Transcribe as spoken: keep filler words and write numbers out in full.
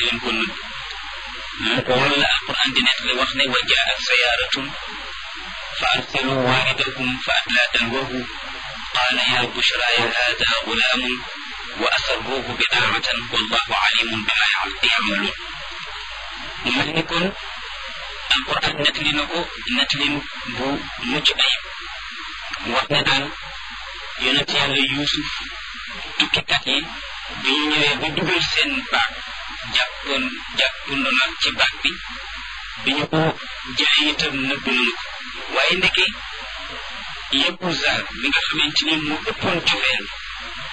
leen ko nëbb loolu la alquran di nettali wax ne wa jaat sayaaratun fa arsalu waaridahum fa adlaa dalwahu qaala ya bushraya hada gulaamun wa asarruuhu bidaacatan wallahu alimun bima yacmaluun mu mel ni kon alquran nettali na ko nettalin bu mucc ayib wax ne daal yonent yàlla yuusuf tukkikat yi bi ñu ñëwee ba dugal seen baag jàppoon jàppandoo na ci baag bi bi ñu ko jëlee itam nëbb nañu ko waaye ndeke Yahuza mi nga xamante ni mu ëppoon cofeel